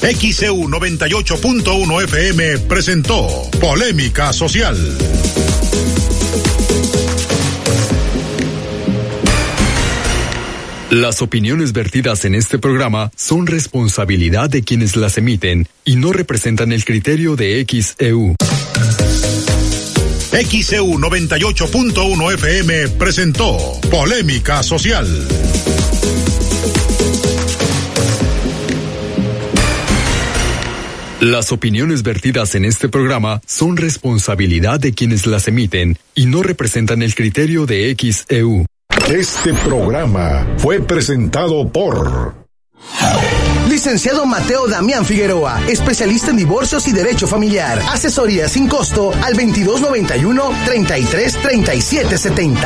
XEU 98.1 FM presentó Polémica Social. Las opiniones vertidas en este programa son responsabilidad de quienes las emiten y no representan el criterio de XEU. XEU 98.1 FM presentó Polémica Social. Las opiniones vertidas en este programa son responsabilidad de quienes las emiten y no representan el criterio de XEU. Este programa fue presentado por Licenciado Mateo Damián Figueroa, especialista en divorcios y derecho familiar. Asesoría sin costo al 2291-333770.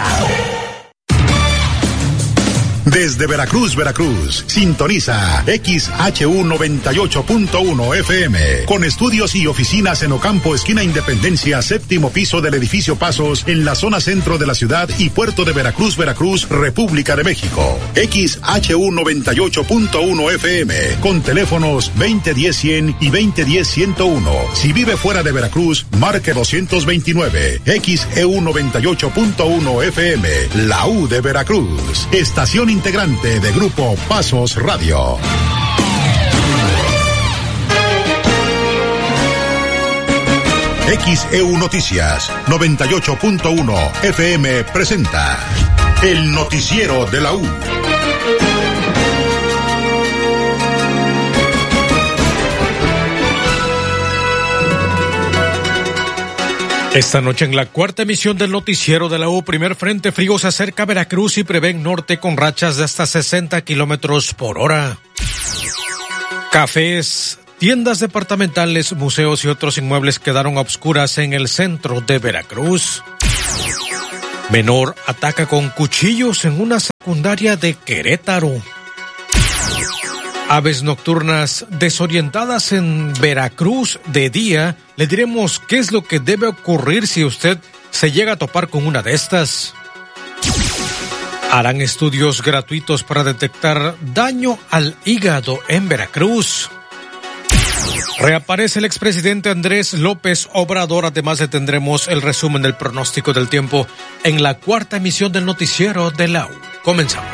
Desde Veracruz, sintoniza XHU 98.1 FM, con estudios y oficinas en Ocampo, esquina Independencia, séptimo piso del edificio Pasos, en la zona centro de la ciudad y puerto de Veracruz, República de México. XHU 98.1 FM, con teléfonos 2010-100 y 2010-101. Si vive fuera de Veracruz, marque 229. XEU 98.1 FM, la U de Veracruz. Estación integrante de Grupo Pasos Radio. XEU Noticias 98.1 FM presenta el noticiero de la U. Esta noche en la cuarta emisión del noticiero de la U, primer frente frío se acerca a Veracruz y prevén norte con rachas de hasta 60 kilómetros por hora. Cafés, tiendas departamentales, museos y otros inmuebles quedaron a obscuras en el centro de Veracruz. Menor ataca con cuchillos en una secundaria de Querétaro. Aves nocturnas desorientadas en Veracruz de día. Le diremos qué es lo que debe ocurrir si usted se llega a topar con una de estas. Harán estudios gratuitos para detectar daño al hígado en Veracruz. Reaparece el expresidente Andrés López Obrador. Además, tendremos el resumen del pronóstico del tiempo en la cuarta emisión del noticiero de la U. Comenzamos.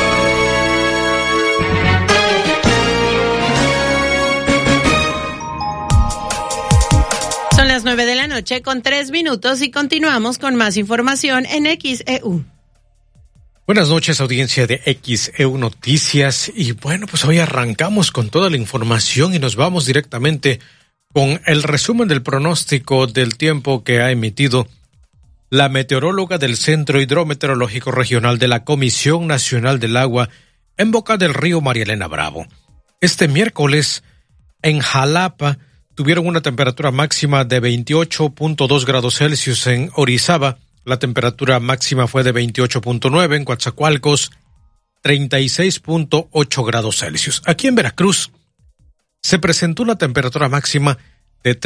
Son las 9:00 con 3 minutos y continuamos con más información en XEU. Buenas noches, audiencia de XEU Noticias. Y bueno, pues hoy arrancamos con toda la información y nos vamos directamente con el resumen del pronóstico del tiempo que ha emitido la meteoróloga del Centro Hidrometeorológico Regional de la Comisión Nacional del Agua en boca del río María Elena Bravo. Este miércoles en Jalapa tuvieron una temperatura máxima de 28.2 grados Celsius. En Orizaba, la temperatura máxima fue de 28.9, en Coatzacoalcos, 36.8 grados Celsius. Aquí en Veracruz se presentó una temperatura máxima de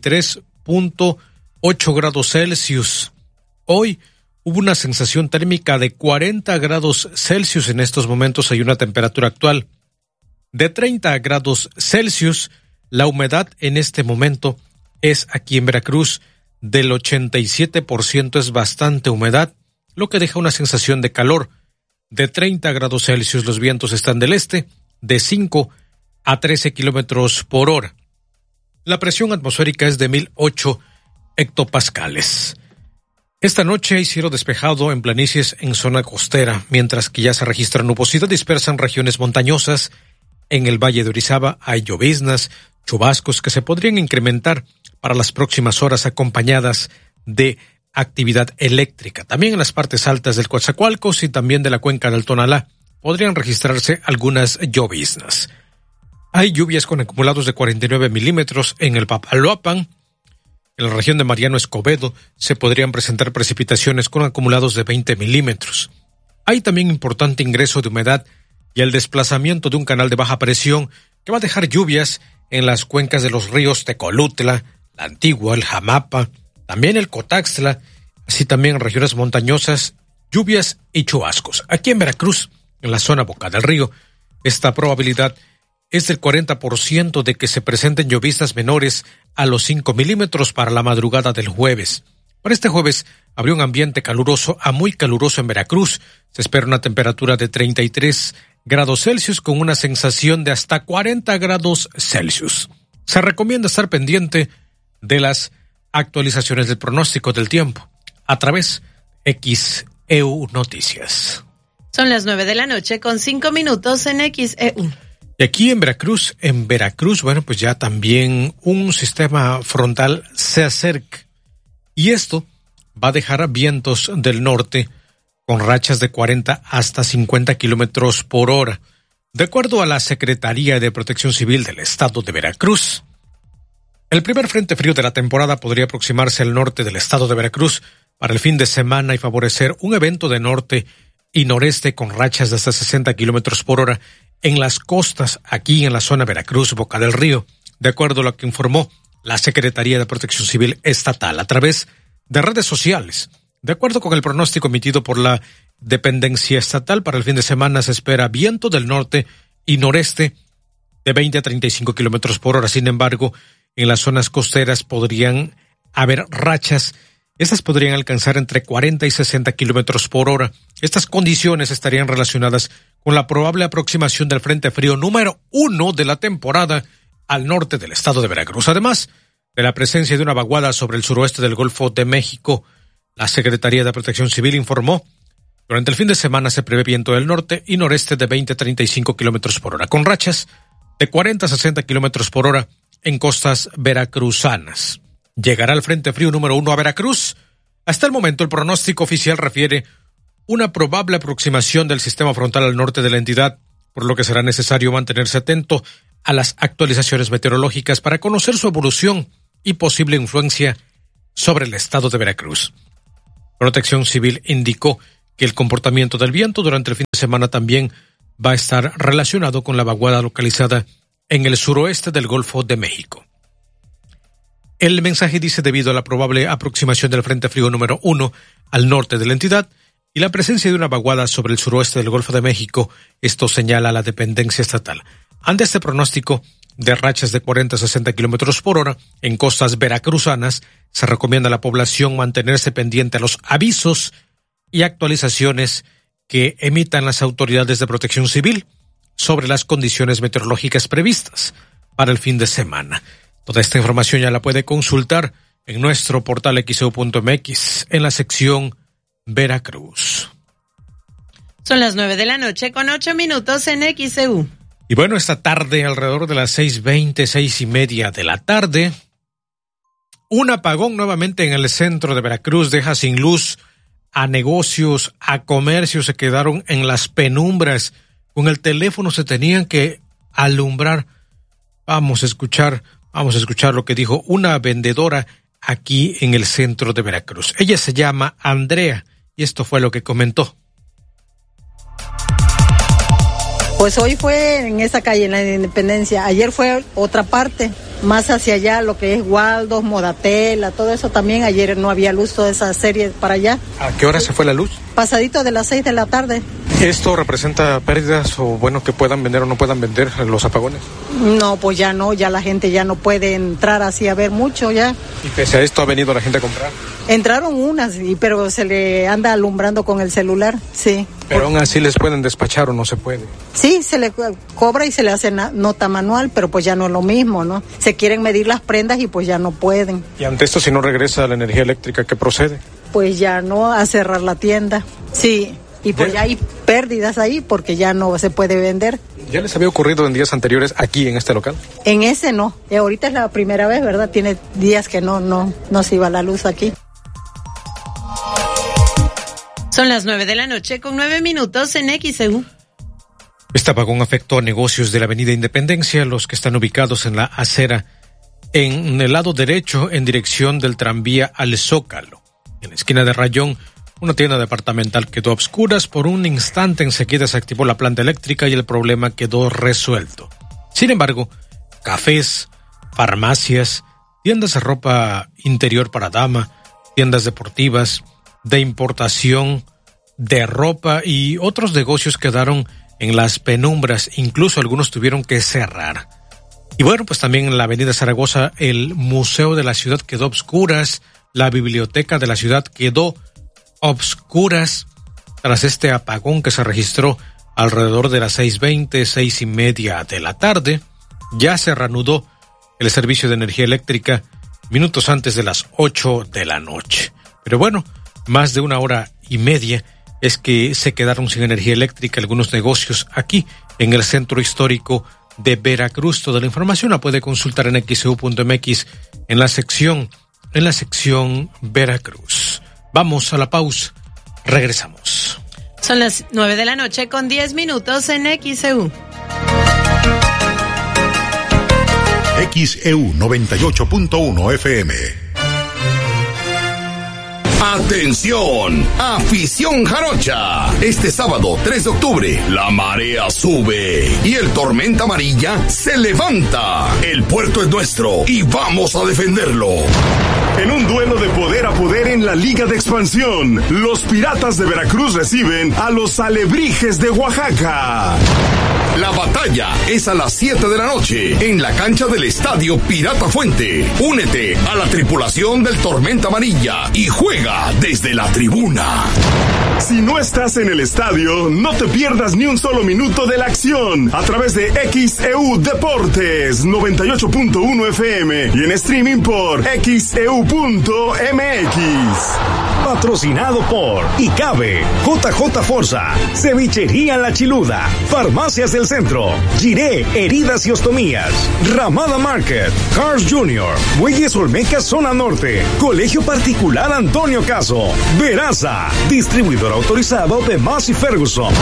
33.8 grados Celsius. Hoy hubo una sensación térmica de 40 grados Celsius. En estos momentos hay una temperatura actual de 30 grados Celsius. La humedad en este momento es aquí en Veracruz del 87%, es bastante humedad, lo que deja una sensación de calor de 30 grados Celsius. Los vientos están del este de 5 a 13 kilómetros por hora. La presión atmosférica es de 1008 hectopascales. Esta noche hay cielo despejado en planicies en zona costera, mientras que ya se registra nubosidad dispersa en regiones montañosas. En el Valle de Orizaba hay lloviznas, chubascos que se podrían incrementar para las próximas horas acompañadas de actividad eléctrica. También en las partes altas del Coatzacoalcos y también de la cuenca del Tonalá podrían registrarse algunas lloviznas. Hay lluvias con acumulados de 49 milímetros en el Papaloapan. En la región de Mariano Escobedo se podrían presentar precipitaciones con acumulados de 20 milímetros. Hay también importante ingreso de humedad y el desplazamiento de un canal de baja presión que va a dejar lluvias en las cuencas de los ríos Tecolutla, la Antigua, el Jamapa, también el Cotaxtla, así también en regiones montañosas, lluvias y chubascos. Aquí en Veracruz, en la zona Boca del Río, esta probabilidad es del 40% de que se presenten lloviznas menores a los 5 milímetros para la madrugada del jueves. Para este jueves habría un ambiente caluroso a muy caluroso en Veracruz. Se espera una temperatura de 33 grados Celsius con una sensación de hasta 40 grados Celsius. Se recomienda estar pendiente de las actualizaciones del pronóstico del tiempo a través de XEU Noticias. Son las 9:00 con 5 minutos en XEU. Y aquí en Veracruz, bueno, pues ya también un sistema frontal se acerca. Y esto va a dejar vientos del norte con rachas de 40 hasta 50 kilómetros por hora. De acuerdo a la Secretaría de Protección Civil del Estado de Veracruz, el primer frente frío de la temporada podría aproximarse al norte del Estado de Veracruz para el fin de semana y favorecer un evento de norte y noreste con rachas de hasta 60 kilómetros por hora en las costas, aquí en la zona Veracruz, Boca del Río, de acuerdo a lo que informó la Secretaría de Protección Civil Estatal a través de redes sociales. De acuerdo con el pronóstico emitido por la dependencia estatal, para el fin de semana se espera viento del norte y noreste de 20 a 35 kilómetros por hora. Sin embargo, en las zonas costeras podrían haber rachas. Estas podrían alcanzar entre 40 y 60 kilómetros por hora. Estas condiciones estarían relacionadas con la probable aproximación del Frente Frío número 1 de la temporada al norte del estado de Veracruz. Además de la presencia de una vaguada sobre el suroeste del Golfo de México, la Secretaría de Protección Civil informó: durante el fin de semana se prevé viento del norte y noreste de 20 a 35 kilómetros por hora, con rachas de 40 a 60 kilómetros por hora en costas veracruzanas. ¿Llegará el Frente Frío número 1 a Veracruz? Hasta el momento, el pronóstico oficial refiere una probable aproximación del sistema frontal al norte de la entidad, por lo que será necesario mantenerse atento a las actualizaciones meteorológicas para conocer su evolución y posible influencia sobre el estado de Veracruz. Protección Civil indicó que el comportamiento del viento durante el fin de semana también va a estar relacionado con la vaguada localizada en el suroeste del Golfo de México. El mensaje dice: debido a la probable aproximación del Frente Frío número 1 al norte de la entidad y la presencia de una vaguada sobre el suroeste del Golfo de México, esto señala la dependencia estatal. Ante este pronóstico de rachas de 40 a 60 kilómetros por hora en costas veracruzanas, se recomienda a la población mantenerse pendiente a los avisos y actualizaciones que emitan las autoridades de protección civil sobre las condiciones meteorológicas previstas para el fin de semana. Toda esta información ya la puede consultar en nuestro portal xeu.mx en la sección Veracruz. Son las 9:00 con 8 minutos en XEU. Y bueno, esta tarde, alrededor de las 6:20, 6:30 de la tarde, un apagón nuevamente en el centro de Veracruz deja sin luz a negocios, a comercios. Se quedaron en las penumbras. Con el teléfono se tenían que alumbrar. Vamos a escuchar lo que dijo una vendedora aquí en el centro de Veracruz. Ella se llama Andrea y esto fue lo que comentó. Pues hoy fue en esa calle, en la Independencia. Ayer fue otra parte, más hacia allá, lo que es Waldos, Modatela, todo eso también. Ayer no había luz, toda esa serie para allá. ¿A qué hora se fue la luz? Pasadito de las 6 de la tarde. ¿Esto representa pérdidas o bueno que puedan vender o no puedan vender los apagones? No, pues ya no, ya la gente ya no puede entrar así a ver mucho ya. ¿Y pese a esto ha venido la gente a comprar? Entraron unas, pero se le anda alumbrando con el celular, sí. Pero aún así les pueden despachar o no se puede. Sí, se le cobra y se le hace nota manual, pero pues ya no es lo mismo, ¿no? Se quieren medir las prendas y pues ya no pueden. ¿Y ante esto, si no regresa la energía eléctrica, qué procede? Pues ya no, a cerrar la tienda, sí. Y pues ya hay pérdidas ahí porque ya no se puede vender. ¿Ya les había ocurrido en días anteriores aquí en este local? En ese no. Ahorita es la primera vez, ¿verdad? Tiene días que no se iba la luz aquí. Son las 9:00 con 9 minutos en XEU. Este apagón afectó a negocios de la avenida Independencia, los que están ubicados en la acera en el lado derecho en dirección del tranvía al Zócalo. En la esquina de Rayón, una tienda departamental quedó a obscuras. Por un instante enseguida se activó la planta eléctrica y el problema quedó resuelto. Sin embargo, cafés, farmacias, tiendas de ropa interior para dama, tiendas deportivas, de importación de ropa y otros negocios quedaron en las penumbras, incluso algunos tuvieron que cerrar. Y bueno, pues también en la avenida Zaragoza el Museo de la Ciudad quedó a obscuras, la biblioteca de la ciudad quedó a obscuras tras este apagón que se registró alrededor de las 6:20, 6:30 de la tarde. Ya se reanudó el servicio de energía eléctrica minutos antes de las 8 de la noche. Pero bueno, más de 1 hora y media es que se quedaron sin energía eléctrica algunos negocios aquí en el centro histórico de Veracruz. Toda la información la puede consultar en xeu.mx en la sección Veracruz. Vamos a la pausa, regresamos. Son las 9 de la noche con 10 minutos en XEU. XEU 98.1 FM. ¡Atención! ¡Afición jarocha! Este sábado 3 de octubre, la marea sube y el Tormenta Amarilla se levanta. El puerto es nuestro y vamos a defenderlo. En un duelo de poder a poder en la Liga de Expansión, los Piratas de Veracruz reciben a los Alebrijes de Oaxaca. La batalla es a las 7 de la noche en la cancha del Estadio Pirata Fuente. Únete a la tripulación del Tormenta Amarilla y juega desde la tribuna. Si no estás en el estadio, no te pierdas ni un solo minuto de la acción a través de XEU Deportes 98.1 FM y en streaming por XEU.mx. Patrocinado por ICABE, JJ Forza, Cevichería La Chiluda, Farmacias del Centro, Giré, Heridas y Ostomías, Ramada Market, Cars Jr., Muelles Olmeca Zona Norte, Colegio Particular Antonio Caso, Veraza, distribuidor autorizado de Massey Ferguson.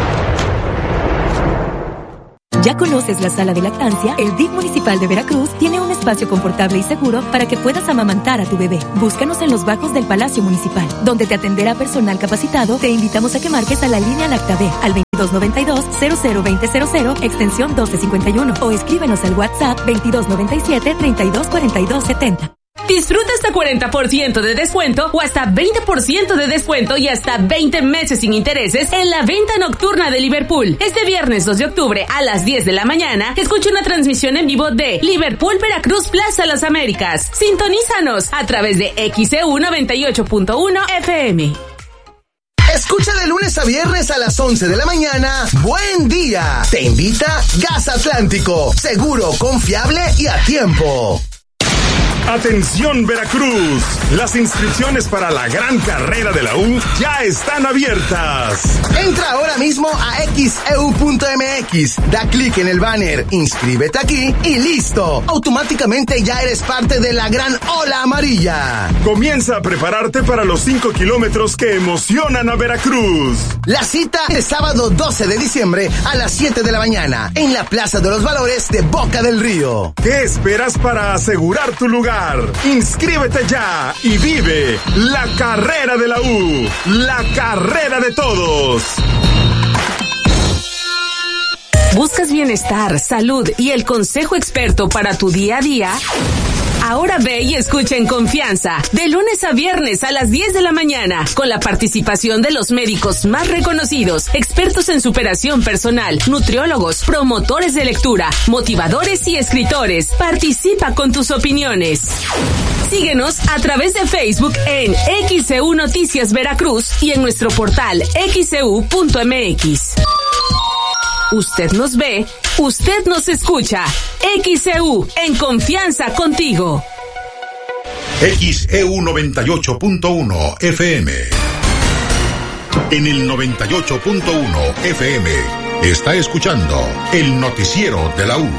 ¿Ya conoces la sala de lactancia? El DIF Municipal de Veracruz tiene un espacio confortable y seguro para que puedas amamantar a tu bebé. Búscanos en los bajos del Palacio Municipal, donde te atenderá personal capacitado. Te invitamos a que marques a la línea LactaB al 2292-002000, extensión 1251, o escríbenos al WhatsApp 2297-324270. Disfruta hasta 40% de descuento o hasta 20% de descuento y hasta 20 meses sin intereses en la venta nocturna de Liverpool. Este viernes 2 de octubre a las 10 de la mañana, escucha una transmisión en vivo de Liverpool Veracruz Plaza Las Américas. Sintonízanos a través de XEU 98.1 FM. Escucha de lunes a viernes a las 11 de la mañana. Buen día. Te invita Gas Atlántico. Seguro, confiable y a tiempo. Atención Veracruz, las inscripciones para la gran carrera de la U ya están abiertas. Entra ahora mismo a xeu.mx, da clic en el banner, inscríbete aquí y listo. Automáticamente ya eres parte de la gran ola amarilla. Comienza a prepararte para los 5 kilómetros que emocionan a Veracruz. La cita es sábado 12 de diciembre a las 7 de la mañana en la Plaza de los Valores de Boca del Río. ¿Qué esperas para asegurar tu lugar? Inscríbete ya y vive la carrera de la U, la carrera de todos. ¿Buscas bienestar, salud y el consejo experto para tu día a día? Ahora ve y escucha en confianza, de lunes a viernes a las 10 de la mañana, con la participación de los médicos más reconocidos, expertos en superación personal, nutriólogos, promotores de lectura, motivadores y escritores. Participa con tus opiniones. Síguenos a través de Facebook en XEU Noticias Veracruz y en nuestro portal xeu.mx. Usted nos ve, usted nos escucha. XEU, en confianza contigo. XEU 98.1 FM. En el 98.1 FM está escuchando el noticiero de la U.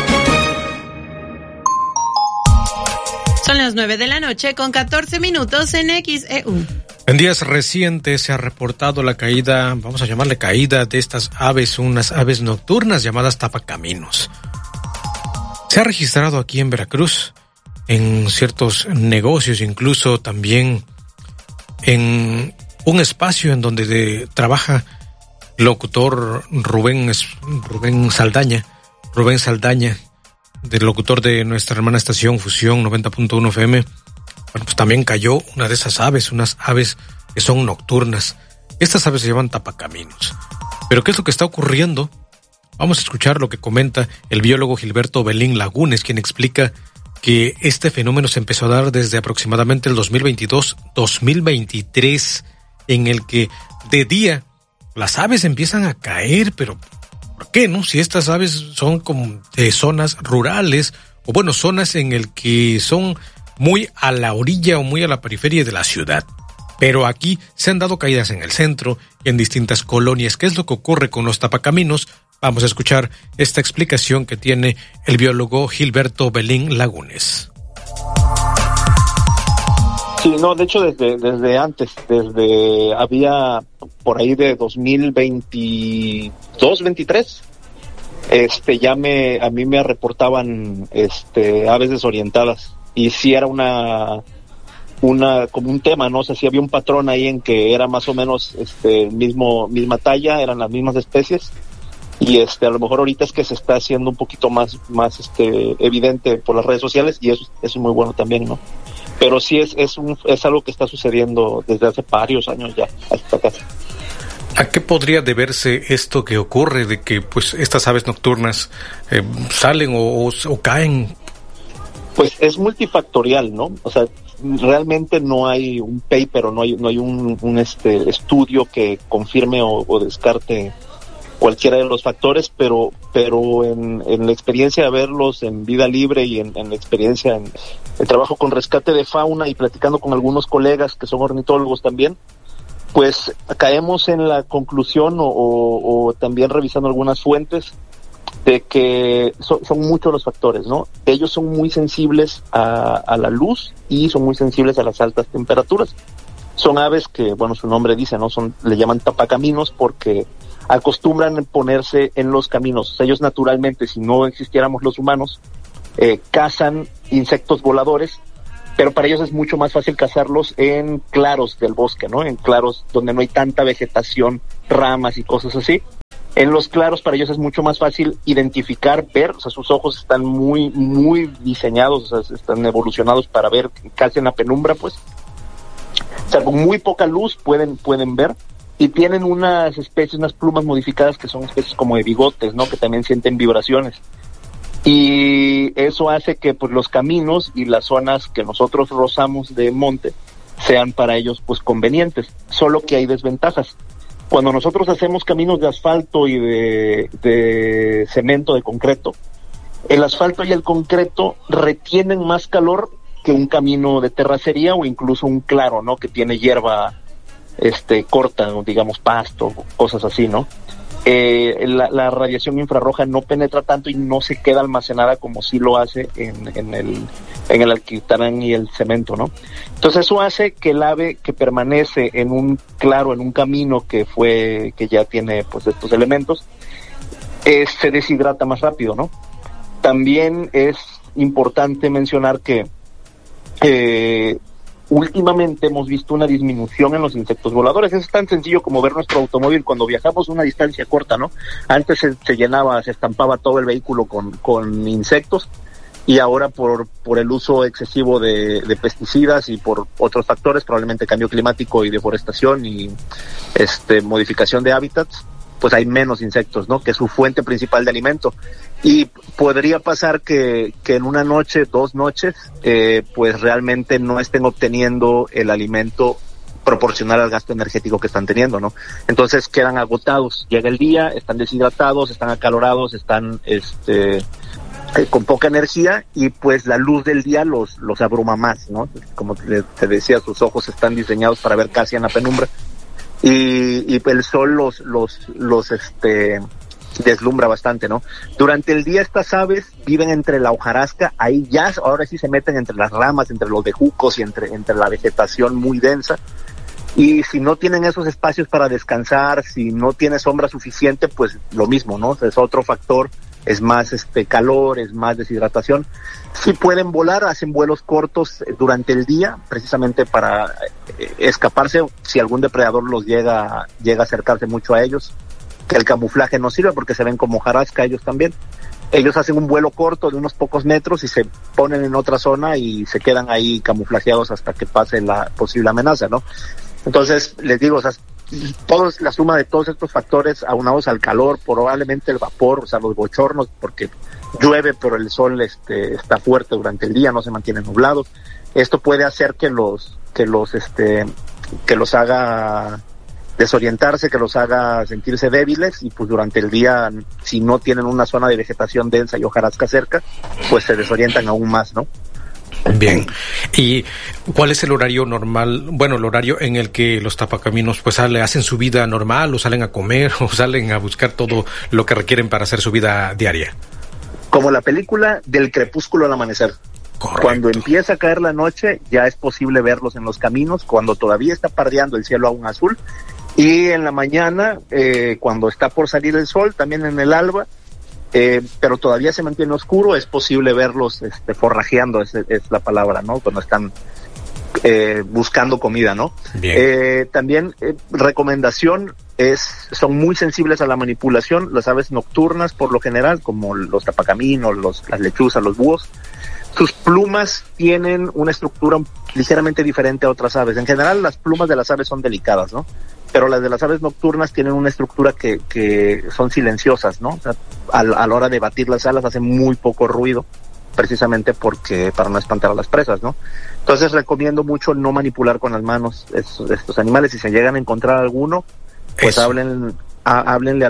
Son las 9 de la noche con 14 minutos en XEU. En días recientes se ha reportado la caída, vamos a llamarle caída, de estas aves, unas aves nocturnas llamadas tapacaminos. Se ha registrado aquí en Veracruz, en ciertos negocios, incluso también en un espacio en donde trabaja el locutor Rubén Saldaña, del locutor de nuestra hermana estación Fusión 90.1 FM. Bueno, pues también cayó una de esas aves, unas aves que son nocturnas. Estas aves se llaman tapacaminos. Pero ¿qué es lo que está ocurriendo? Vamos a escuchar lo que comenta el biólogo Gilberto Belín Lagunes, quien explica que este fenómeno se empezó a dar desde aproximadamente el 2022-2023, en el que de día las aves empiezan a caer, pero ¿por qué no? Si estas aves son como de zonas rurales, o bueno, zonas en el que son muy a la orilla o muy a la periferia de la ciudad. Pero aquí se han dado caídas en el centro y en distintas colonias. ¿Qué es lo que ocurre con los tapacaminos? Vamos a escuchar esta explicación que tiene el biólogo Gilberto Belín Lagunes. Sí, no, de hecho desde antes, había por ahí de 2022, 23, a mí me reportaban aves desorientadas, y sí era como un tema, ¿no? O sea, sí había un patrón ahí en que era más o menos misma talla, eran las mismas especies, y a lo mejor ahorita es que se está haciendo un poquito más evidente por las redes sociales, y eso es muy bueno también, ¿no? Pero sí es algo que está sucediendo desde hace varios años ya hasta acá. ¿A qué podría deberse esto que ocurre de que pues estas aves nocturnas salen o caen? Pues es multifactorial, ¿no? O sea, realmente no hay un paper o no hay un estudio que confirme o descarte cualquiera de los factores, pero en la experiencia de verlos en vida libre y en la experiencia en el trabajo con rescate de fauna y platicando con algunos colegas que son ornitólogos también, pues caemos en la conclusión o también revisando algunas fuentes de que son muchos los factores, ¿no? Ellos son muy sensibles a la luz y son muy sensibles a las altas temperaturas. Son aves que, bueno, su nombre dice, ¿no? Le llaman tapacaminos porque acostumbran ponerse en los caminos. O sea, ellos naturalmente, si no existiéramos los humanos, cazan insectos voladores, pero para ellos es mucho más fácil cazarlos en claros del bosque, ¿no? En claros donde no hay tanta vegetación, ramas y cosas así. En los claros para ellos es mucho más fácil identificar, ver, o sea, sus ojos están muy, muy diseñados, o sea, están evolucionados para ver casi en la penumbra, pues. O sea, con muy poca luz pueden ver. Y tienen unas plumas modificadas que son especies como de bigotes, ¿no? Que también sienten vibraciones. Y eso hace que pues los caminos y las zonas que nosotros rozamos de monte sean para ellos pues convenientes. Solo que hay desventajas. Cuando nosotros hacemos caminos de asfalto y de cemento, de concreto, el asfalto y el concreto retienen más calor que un camino de terracería o incluso un claro, ¿no? Que tiene hierba corta, digamos pasto, cosas así, ¿no? La radiación infrarroja no penetra tanto y no se queda almacenada como sí lo hace en el alquitrán y el cemento, ¿no? Entonces eso hace que el ave que permanece en un claro, en un camino que ya tiene pues estos elementos, se deshidrata más rápido, ¿no? También es importante mencionar que últimamente hemos visto una disminución en los insectos voladores. Eso es tan sencillo como ver nuestro automóvil cuando viajamos una distancia corta, ¿no? Antes se llenaba, se estampaba todo el vehículo con insectos, y ahora por el uso excesivo de pesticidas y por otros factores, probablemente cambio climático y deforestación y modificación de hábitats, pues hay menos insectos, ¿no? Que es su fuente principal de alimento. Y podría pasar que en una noche, 2 noches, pues realmente no estén obteniendo el alimento proporcional al gasto energético que están teniendo, ¿no? Entonces quedan agotados. Llega el día, están deshidratados, están acalorados, están con poca energía, y pues la luz del día los abruma más, ¿no? Como te decía, sus ojos están diseñados para ver casi en la penumbra. Y el sol los deslumbra bastante, ¿no? Durante el día estas aves viven entre la hojarasca, ahora sí se meten entre las ramas, entre los bejucos y entre la vegetación muy densa, y si no tienen esos espacios para descansar, si no tiene sombra suficiente, pues lo mismo, ¿no? Es otro factor, es más calor, es más deshidratación. Si pueden volar, hacen vuelos cortos durante el día, precisamente para escaparse si algún depredador los llega a acercarse mucho a ellos, que el camuflaje no sirve porque se ven como hojarasca ellos también. Ellos hacen un vuelo corto de unos pocos metros y se ponen en otra zona y se quedan ahí camuflajeados hasta que pase la posible amenaza, ¿no? Entonces, les digo, o sea, la suma de todos estos factores aunados al calor, probablemente el vapor, o sea, los bochornos, porque llueve pero el sol está fuerte durante el día, no se mantiene nublado. Esto puede hacer que los haga desorientarse, que los haga sentirse débiles, y pues durante el día, si no tienen una zona de vegetación densa y hojarasca cerca, pues se desorientan aún más, ¿no? Bien. ¿Y cuál es el horario normal? Bueno, el horario en el que los tapacaminos pues hacen su vida normal, o salen a comer, o salen a buscar todo lo que requieren para hacer su vida diaria. Como la película del crepúsculo al amanecer. Correcto. Cuando empieza a caer la noche, ya es posible verlos en los caminos, cuando todavía está pardeando el cielo aún azul, y en la mañana, cuando está por salir el sol, también en el alba, pero todavía se mantiene oscuro, es posible verlos forrajeando, es la palabra, ¿no? Cuando están buscando comida, ¿no? Bien. También recomendación son muy sensibles a la manipulación, las aves nocturnas por lo general, como los tapacaminos, las lechuzas, los búhos. Sus plumas tienen una estructura ligeramente diferente a otras aves. En general, las plumas de las aves son delicadas, ¿no? Pero las de las aves nocturnas tienen una estructura que son silenciosas, ¿no? O sea, a la hora de batir las alas hacen muy poco ruido, precisamente para no espantar a las presas, ¿no? Entonces recomiendo mucho no manipular con las manos estos animales. Si se llegan a encontrar alguno, pues háblenle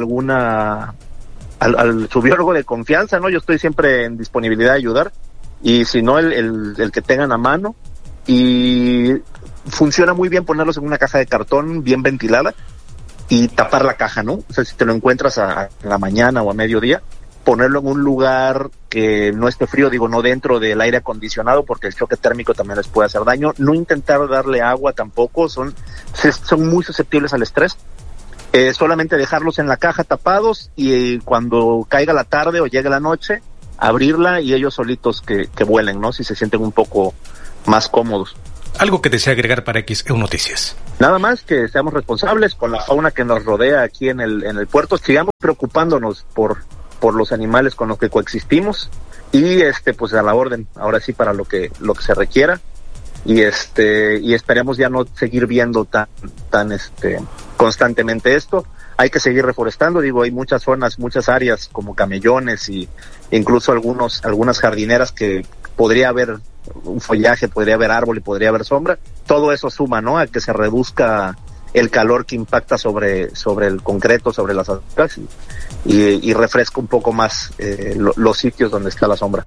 al su biólogo de confianza, ¿no? Yo estoy siempre en disponibilidad de ayudar, y si no, el que tengan a mano. Y funciona muy bien ponerlos en una caja de cartón bien ventilada y tapar la caja, ¿no? O sea, si te lo encuentras a la mañana o a mediodía, ponerlo en un lugar que no esté frío, no dentro del aire acondicionado, porque el choque térmico también les puede hacer daño. No intentar darle agua tampoco, son muy susceptibles al estrés. Solamente dejarlos en la caja tapados, y cuando caiga la tarde o llegue la noche, abrirla y ellos solitos que vuelen, ¿no? Si se sienten un poco más cómodos. Algo que desea agregar para XEU Noticias. Nada más que seamos responsables con la fauna que nos rodea aquí en el puerto, sigamos preocupándonos por los animales con los que coexistimos, y pues a la orden, ahora sí, para lo que se requiera, y esperemos ya no seguir viendo tan constantemente esto. Hay que seguir reforestando, hay muchas zonas, muchas áreas como camellones, y incluso algunas jardineras que podría haber un follaje, podría haber árbol y podría haber sombra. Todo eso suma, ¿no?, a que se reduzca el calor que impacta sobre el concreto, sobre las alturas, y refresca un poco más los sitios donde está la sombra.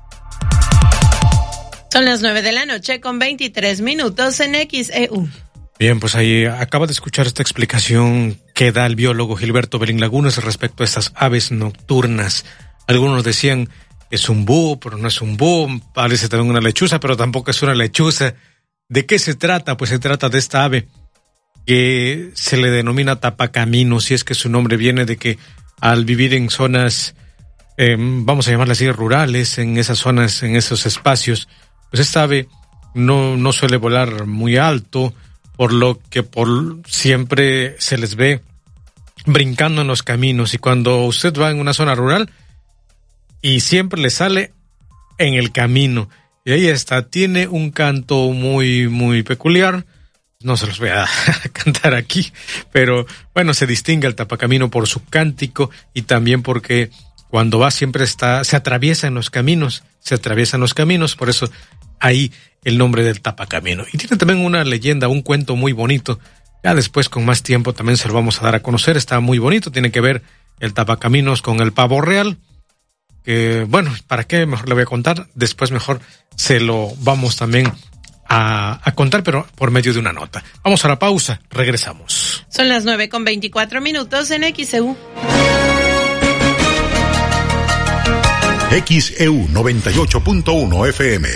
Son las 9:00 con 23 minutos en XEU. Bien, pues ahí acaba de escuchar esta explicación que da el biólogo Gilberto Belín Lagunes respecto a estas aves nocturnas. Algunos decían, es un búho, pero no es un búho, parece también una lechuza, pero tampoco es una lechuza. ¿De qué se trata? Pues se trata de esta ave que se le denomina tapacaminos, y es que su nombre viene de que al vivir en zonas, vamos a llamarlas así, rurales, en esas zonas, en esos espacios, pues esta ave no suele volar muy alto, por lo que siempre se les ve brincando en los caminos, y cuando usted va en una zona rural y siempre le sale en el camino, y ahí está, tiene un canto muy, muy peculiar. No se los voy a cantar aquí, pero bueno, se distingue el tapacamino por su cántico, y también porque cuando va siempre se atraviesa en los caminos, por eso ahí el nombre del tapacamino. Y tiene también una leyenda, un cuento muy bonito. Ya después, con más tiempo, también se lo vamos a dar a conocer. Está muy bonito, tiene que ver el tapacaminos con el pavo real. Bueno, ¿para qué? Mejor le voy a contar. Después mejor se lo vamos también a contar, pero por medio de una nota. Vamos a la pausa, regresamos. Son las 9:24 minutos en XEU. XEU 98.1 FM.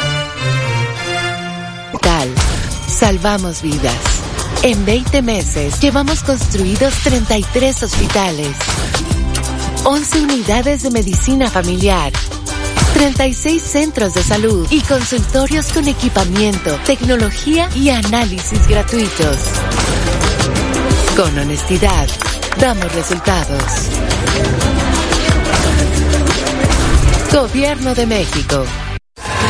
Salvamos vidas. En 20 meses llevamos construidos 33 hospitales, 11 unidades de medicina familiar, 36 centros de salud y consultorios con equipamiento, tecnología y análisis gratuitos. Con honestidad, damos resultados. Gobierno de México.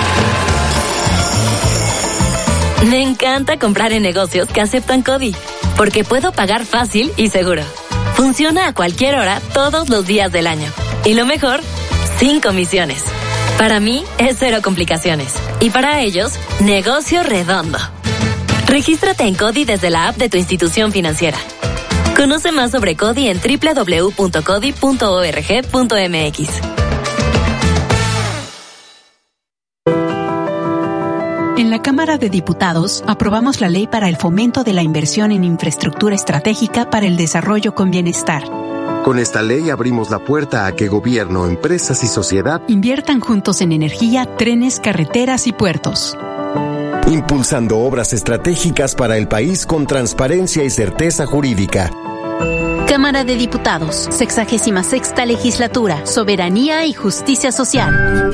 Me encanta comprar en negocios que aceptan CODI. Porque puedo pagar fácil y seguro. Funciona a cualquier hora, todos los días del año. Y lo mejor, sin comisiones. Para mí, es cero complicaciones. Y para ellos, negocio redondo. Regístrate en CODI desde la app de tu institución financiera. Conoce más sobre CODI en www.codi.org.mx. En la Cámara de Diputados aprobamos la ley para el fomento de la inversión en infraestructura estratégica para el desarrollo con bienestar. Con esta ley abrimos la puerta a que gobierno, empresas y sociedad inviertan juntos en energía, trenes, carreteras y puertos. Impulsando obras estratégicas para el país con transparencia y certeza jurídica. Cámara de Diputados, 66ª Legislatura, Soberanía y Justicia Social.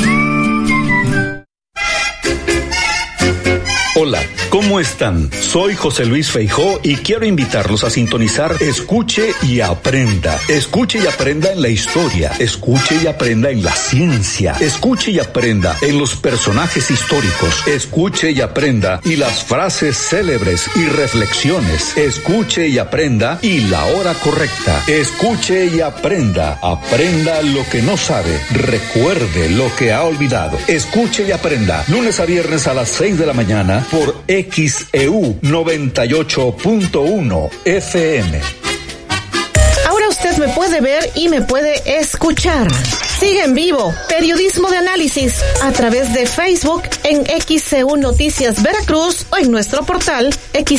Hola, ¿cómo están? Soy José Luis Feijó y quiero invitarlos a sintonizar Escuche y Aprenda. Escuche y aprenda en la historia. Escuche y aprenda en la ciencia. Escuche y aprenda en los personajes históricos. Escuche y aprenda y las frases célebres y reflexiones. Escuche y aprenda y la hora correcta. Escuche y aprenda. Aprenda lo que no sabe. Recuerde lo que ha olvidado. Escuche y aprenda. Lunes a viernes a las 6 de la mañana por XEU 98.1 FM. Ahora usted me puede ver y me puede escuchar. Sigue en vivo Periodismo de Análisis a través de Facebook en XEU Noticias Veracruz o en nuestro portal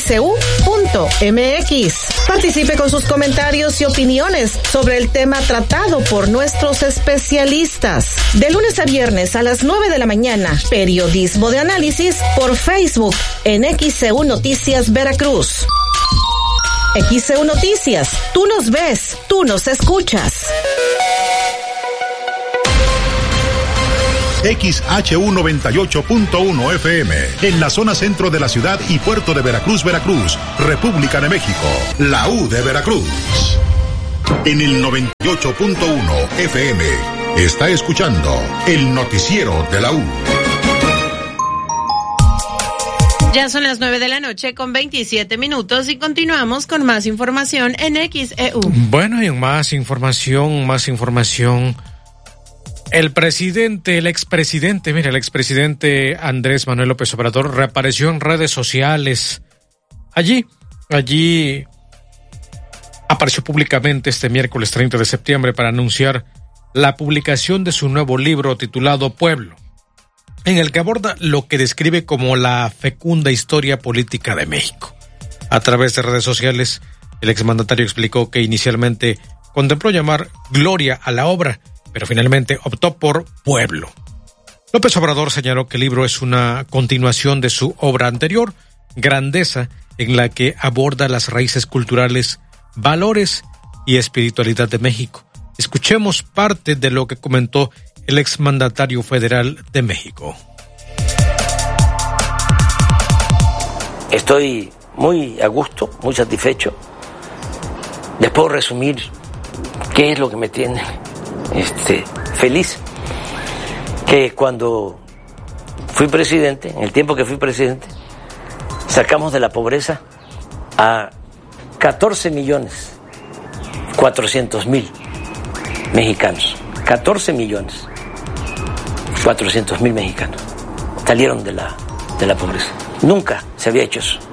xeu.mx. Participe con sus comentarios y opiniones sobre el tema tratado por nuestros especialistas. De lunes a viernes a las 9 de la mañana, Periodismo de Análisis por Facebook en XEU Noticias Veracruz. XEU Noticias, tú nos ves, tú nos escuchas. XHU 98.1 FM, en la zona centro de la ciudad y puerto de Veracruz, Veracruz, República de México, la U de Veracruz. En el 98.1 FM, está escuchando el noticiero de la U. Ya son las 9 de la noche con 27 minutos y continuamos con más información en XEU. Bueno, y más información. El expresidente Andrés Manuel López Obrador reapareció en redes sociales. Allí apareció públicamente este miércoles 30 de septiembre para anunciar la publicación de su nuevo libro titulado Pueblo, en el que aborda lo que describe como la fecunda historia política de México. A través de redes sociales, el exmandatario explicó que inicialmente contempló llamar Gloria a la obra, pero finalmente optó por Pueblo. López Obrador señaló que el libro es una continuación de su obra anterior, Grandeza, en la que aborda las raíces culturales, valores y espiritualidad de México. Escuchemos parte de lo que comentó el exmandatario federal de México. Estoy muy a gusto, muy satisfecho. Les puedo resumir qué es lo que me tiene feliz. Que cuando fui presidente, en el tiempo que fui presidente, sacamos de la pobreza a 14.400.000 mexicanos. 14.400.000 mexicanos salieron de la pobreza. Nunca se había hecho eso.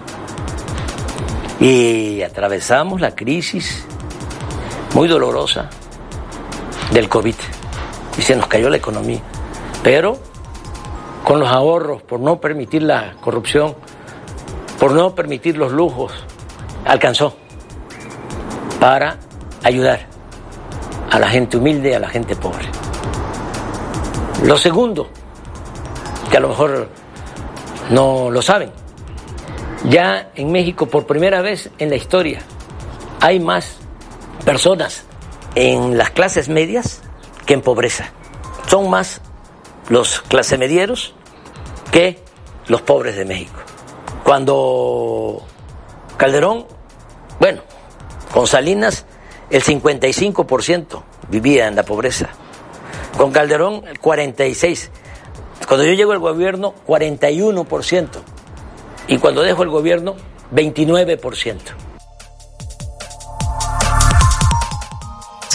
Y atravesamos la crisis muy dolorosa del COVID y se nos cayó la economía. Pero con los ahorros, por no permitir la corrupción, por no permitir los lujos, alcanzó para ayudar a la gente humilde y a la gente pobre. Lo segundo, que a lo mejor no lo saben, ya en México por primera vez en la historia hay más personas en las clases medias que en pobreza. Son más los clasemedieros que los pobres de México. Cuando Calderón, bueno, con Salinas el 55% vivía en la pobreza. Con Calderón el 46%. Cuando yo llego al gobierno, 41%. Y cuando dejo el gobierno, 29%.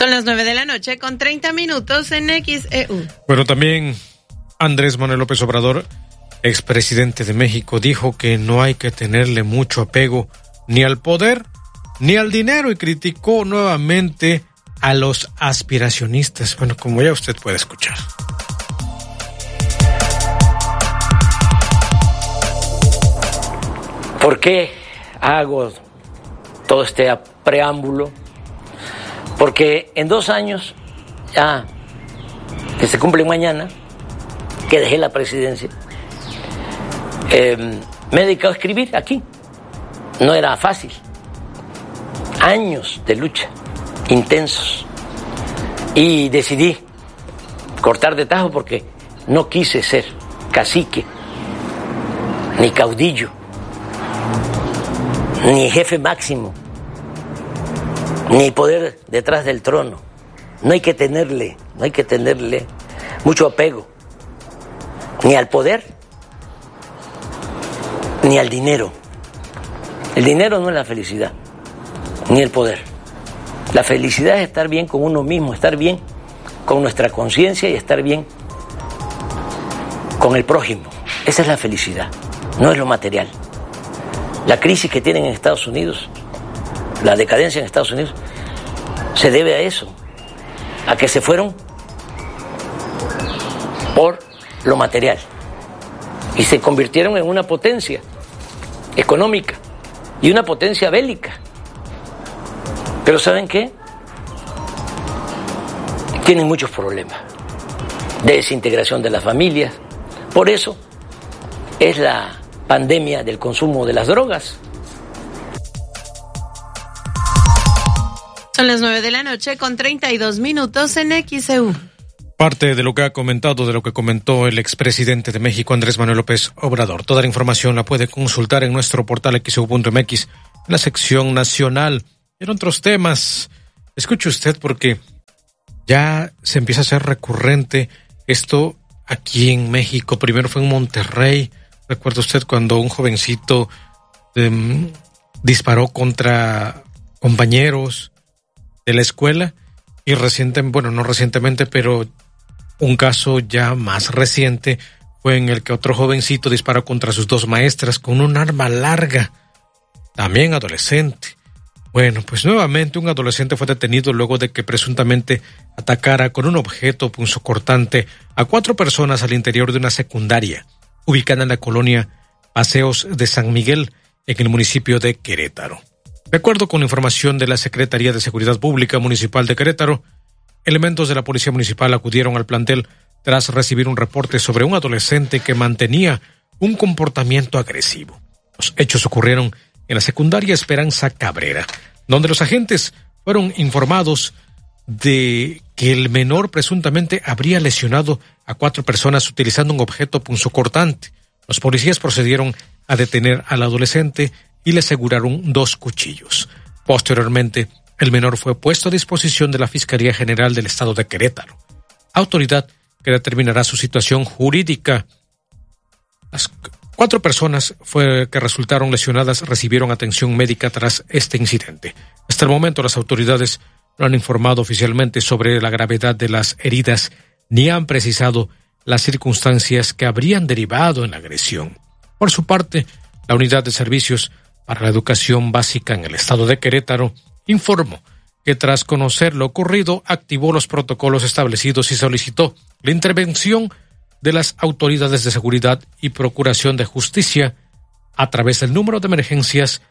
Son las 9:00 con 30 minutos en XEU. Bueno, también Andrés Manuel López Obrador, expresidente de México, dijo que no hay que tenerle mucho apego ni al poder ni al dinero y criticó nuevamente a los aspiracionistas. Bueno, como ya usted puede escuchar. ¿Por qué hago todo este preámbulo? Porque en 2 años, ya que se cumple mañana, que dejé la presidencia, me he dedicado a escribir aquí. No era fácil. Años de lucha, intensos. Y decidí cortar de tajo porque no quise ser cacique, ni caudillo, ni jefe máximo, ni poder detrás del trono. No hay que tenerle mucho apego, ni al poder, ni al dinero. El dinero no es la felicidad, ni el poder. La felicidad es estar bien con uno mismo, estar bien con nuestra conciencia y estar bien con el prójimo. Esa es la felicidad, no es lo material. La crisis que tienen en Estados Unidos, la decadencia en Estados Unidos, se debe a eso, a que se fueron por lo material y se convirtieron en una potencia económica y una potencia bélica. Pero ¿saben qué? Tienen muchos problemas de desintegración de las familias. Por eso es la pandemia del consumo de las drogas. Son las 9:00 con 32 minutos en XEU. Parte de lo que ha comentado, de lo que comentó el expresidente de México, Andrés Manuel López Obrador. Toda la información la puede consultar en nuestro portal xeu.mx, en la sección nacional. En otros temas, escuche usted porque ya se empieza a hacer recurrente esto aquí en México. Primero fue en Monterrey. ¿Recuerda usted cuando un jovencito disparó contra compañeros de la escuela? Y no recientemente, pero un caso ya más reciente fue en el que otro jovencito disparó contra sus 2 maestras con un arma larga, también adolescente. Bueno, pues nuevamente un adolescente fue detenido luego de que presuntamente atacara con un objeto punzocortante a 4 personas al interior de una secundaria ubicada en la colonia Paseos de San Miguel, en el municipio de Querétaro. De acuerdo con información de la Secretaría de Seguridad Pública Municipal de Querétaro, elementos de la Policía Municipal acudieron al plantel tras recibir un reporte sobre un adolescente que mantenía un comportamiento agresivo. Los hechos ocurrieron en la secundaria Esperanza Cabrera, donde los agentes fueron informados de que el menor presuntamente habría lesionado a 4 personas utilizando un objeto punzocortante. Los policías procedieron a detener al adolescente y le aseguraron 2 cuchillos. Posteriormente, el menor fue puesto a disposición de la Fiscalía General del Estado de Querétaro, autoridad que determinará su situación jurídica. Las 4 personas que resultaron lesionadas recibieron atención médica tras este incidente. Hasta el momento, las autoridades no han informado oficialmente sobre la gravedad de las heridas ni han precisado las circunstancias que habrían derivado en la agresión. Por su parte, la Unidad de Servicios para la Educación Básica en el Estado de Querétaro informó que tras conocer lo ocurrido, activó los protocolos establecidos y solicitó la intervención de las autoridades de seguridad y procuración de justicia a través del número de emergencias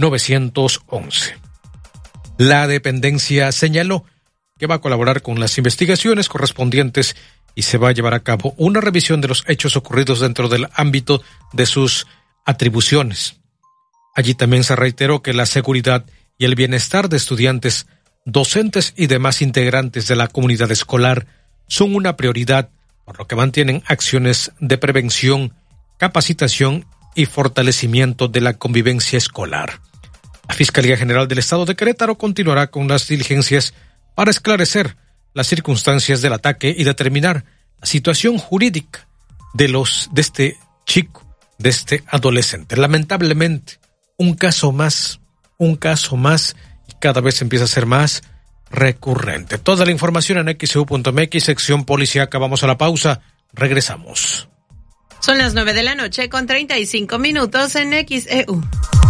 911. La dependencia señaló que va a colaborar con las investigaciones correspondientes y se va a llevar a cabo una revisión de los hechos ocurridos dentro del ámbito de sus atribuciones. Allí también se reiteró que la seguridad y el bienestar de estudiantes, docentes y demás integrantes de la comunidad escolar son una prioridad, por lo que mantienen acciones de prevención, capacitación y fortalecimiento de la convivencia escolar. La Fiscalía General del Estado de Querétaro continuará con las diligencias para esclarecer las circunstancias del ataque y determinar la situación jurídica de este chico, de este adolescente. Lamentablemente, un caso más, y cada vez empieza a ser más recurrente. Toda la información en xeu.mx, sección policíaca. Vamos a la pausa. Regresamos. Son las 9:00 con 35 minutos en XEU.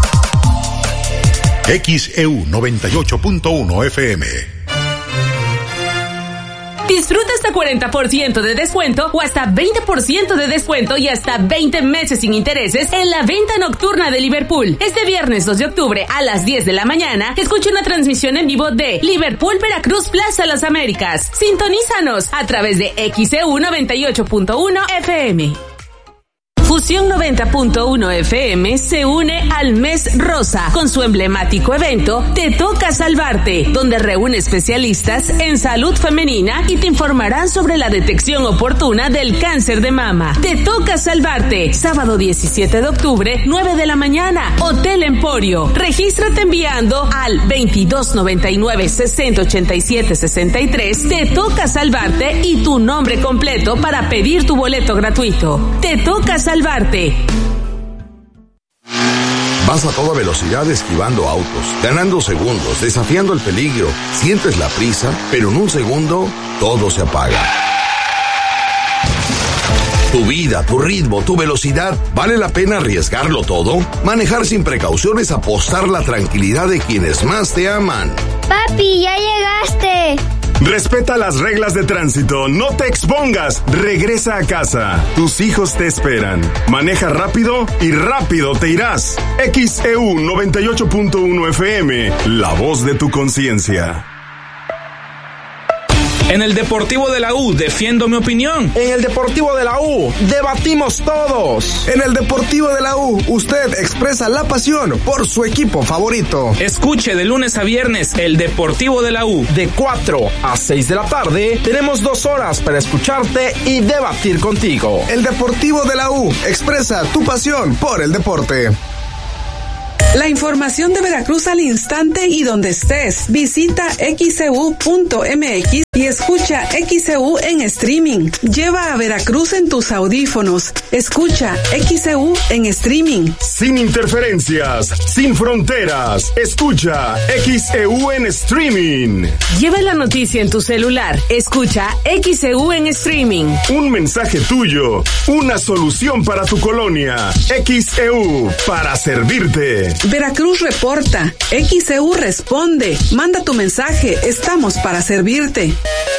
XEU 98.1 FM. Disfruta hasta 40% de descuento o hasta 20% de descuento y hasta 20 meses sin intereses en la venta nocturna de Liverpool. Este viernes 2 de octubre a las 10 de la mañana, escucha una transmisión en vivo de Liverpool Veracruz Plaza Las Américas. Sintonízanos a través de XEU 98.1 FM. Fusión 90.1 FM se une al Mes Rosa con su emblemático evento Te Toca Salvarte, donde reúne especialistas en salud femenina y te informarán sobre la detección oportuna del cáncer de mama. Te Toca Salvarte, sábado 17 de octubre, 9 de la mañana, Hotel Emporio. Regístrate enviando al 2299-6087-63. Te Toca Salvarte y tu nombre completo para pedir tu boleto gratuito. Te Toca Salvarte. Vas a toda velocidad esquivando autos, ganando segundos, desafiando el peligro. Sientes la prisa, pero en un segundo todo se apaga. Tu vida, tu ritmo, tu velocidad, ¿vale la pena arriesgarlo todo? Manejar sin precauciones, apostar la tranquilidad de quienes más te aman. Papi, ya llegaste. Respeta las reglas de tránsito, no te expongas, regresa a casa. Tus hijos te esperan. Maneja rápido y rápido te irás. XEU 98.1 FM, la voz de tu conciencia. En el Deportivo de la U defiendo mi opinión. En el Deportivo de la U debatimos todos. En el Deportivo de la U usted expresa la pasión por su equipo favorito. Escuche de lunes a viernes el Deportivo de la U. De 4 a 6 de la tarde tenemos 2 horas para escucharte y debatir contigo. El Deportivo de la U expresa tu pasión por el deporte. La información de Veracruz al instante y donde estés. Visita xeu.mx y escucha XEU en streaming. Lleva a Veracruz en tus audífonos. Escucha XEU en streaming. Sin interferencias, sin fronteras. Escucha XEU en streaming. Lleva la noticia en tu celular. Escucha XEU en streaming. Un mensaje tuyo. Una solución para tu colonia. XEU para servirte. Veracruz reporta, XEU responde, manda tu mensaje, estamos para servirte.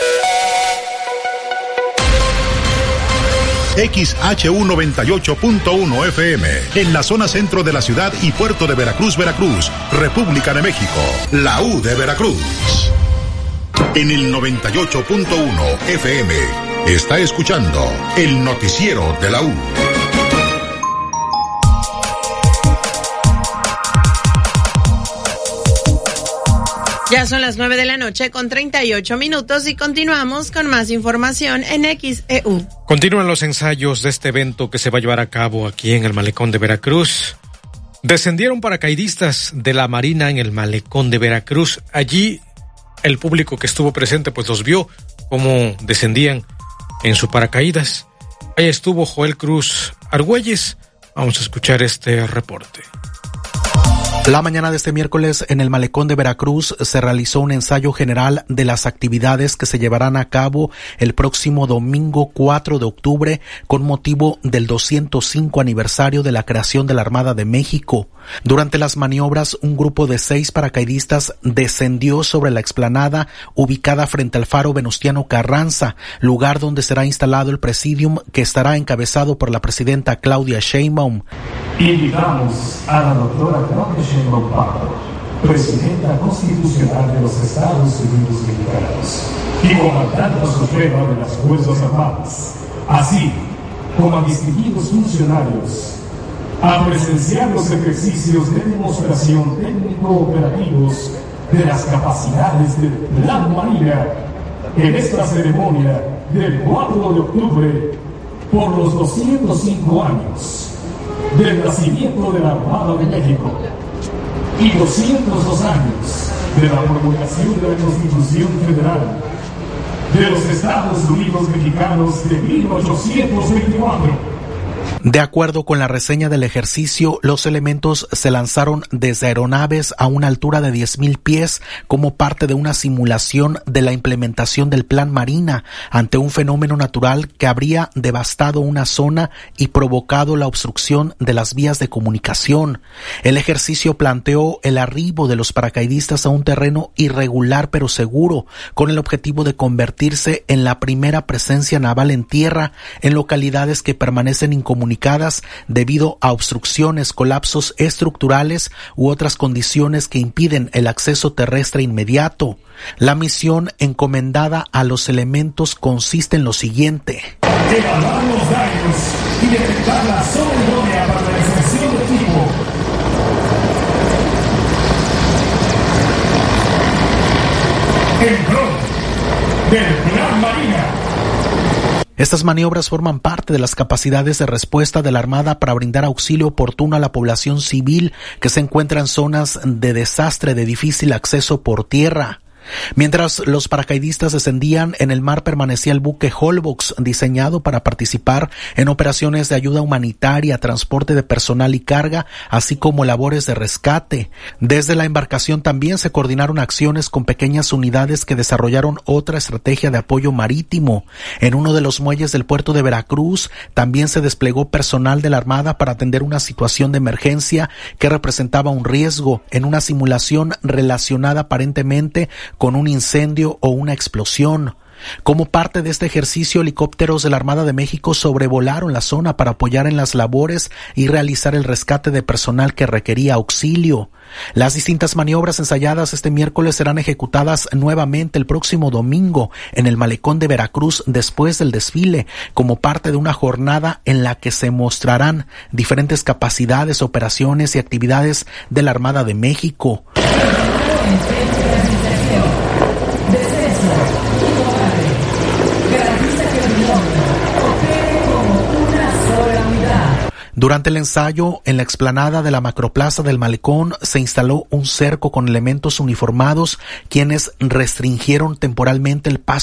XHU 98.1 FM, en la zona centro de la ciudad y puerto de Veracruz, Veracruz, República de México, la U de Veracruz. En el 98.1 FM, está escuchando el noticiero de la U. Ya son las 9:00 con 38 minutos y continuamos con más información en XEU. Continúan los ensayos de este evento que se va a llevar a cabo aquí en el Malecón de Veracruz. Descendieron paracaidistas de la Marina en el Malecón de Veracruz. Allí el público que estuvo presente pues los vio cómo descendían en su paracaídas. Ahí estuvo Joel Cruz Argüelles. Vamos a escuchar este reporte. La mañana de este miércoles en el Malecón de Veracruz se realizó un ensayo general de las actividades que se llevarán a cabo el próximo domingo 4 de octubre con motivo del 205 aniversario de la creación de la Armada de México. Durante las maniobras, un grupo de 6 paracaidistas descendió sobre la explanada ubicada frente al faro Venustiano Carranza, lugar donde será instalado el presidium que estará encabezado por la presidenta Claudia Sheinbaum. Invitamos a la doctora Claudia Sheinbaum Pardo, presidenta constitucional de los Estados Unidos Mexicanos y comandante suprema de las Fuerzas Armadas, así como a distinguidos funcionarios, a presenciar los ejercicios de demostración técnico-operativos de las capacidades del Plan Marina en esta ceremonia del 4 de octubre por los 205 años del nacimiento de la Armada de México y 202 años de la promulgación de la Constitución Federal de los Estados Unidos Mexicanos de 1824. De acuerdo con la reseña del ejercicio, los elementos se lanzaron desde aeronaves a una altura de 10,000 pies como parte de una simulación de la implementación del Plan Marina ante un fenómeno natural que habría devastado una zona y provocado la obstrucción de las vías de comunicación. El ejercicio planteó el arribo de los paracaidistas a un terreno irregular pero seguro, con el objetivo de convertirse en la primera presencia naval en tierra en localidades que permanecen incomunicadas debido a obstrucciones, colapsos estructurales u otras condiciones que impiden el acceso terrestre inmediato. La misión encomendada a los elementos consiste en lo siguiente: evaluar los daños y detectar la zona idónea para la inserción de equipo. En pro del Plan Marina. Estas maniobras forman parte de las capacidades de respuesta de la Armada para brindar auxilio oportuno a la población civil que se encuentra en zonas de desastre de difícil acceso por tierra. Mientras los paracaidistas descendían, en el mar permanecía el buque Holbox, diseñado para participar en operaciones de ayuda humanitaria, transporte de personal y carga, así como labores de rescate. Desde la embarcación también se coordinaron acciones con pequeñas unidades que desarrollaron otra estrategia de apoyo marítimo. En uno de los muelles del puerto de Veracruz también se desplegó personal de la Armada para atender una situación de emergencia que representaba un riesgo en una simulación relacionada aparentemente con un incendio o una explosión. Como parte de este ejercicio, helicópteros de la Armada de México sobrevolaron la zona para apoyar en las labores y realizar el rescate de personal que requería auxilio. Las distintas maniobras ensayadas este miércoles serán ejecutadas nuevamente el próximo domingo en el malecón de Veracruz después del desfile, como parte de una jornada en la que se mostrarán diferentes capacidades, operaciones y actividades de la Armada de México. Durante el ensayo, en la explanada de la macroplaza del malecón, se instaló un cerco con elementos uniformados, quienes restringieron temporalmente el paso